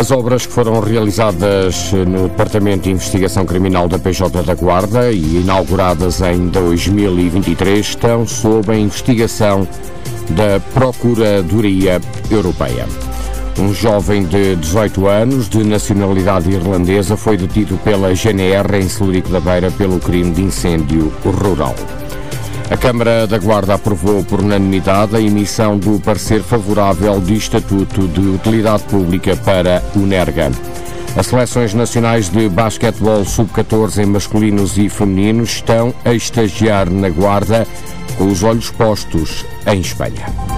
As obras que foram realizadas no Departamento de Investigação Criminal da PJ da Guarda e inauguradas em 2023 estão sob a investigação da Procuradoria Europeia. Um jovem de 18 anos, de nacionalidade irlandesa, foi detido pela GNR em Celurico da Beira pelo crime de incêndio rural. A Câmara da Guarda aprovou por unanimidade a emissão do parecer favorável de Estatuto de Utilidade Pública para o NERGA. As seleções nacionais de basquetebol sub-14 em masculinos e femininos estão a estagiar na Guarda com os olhos postos em Espanha.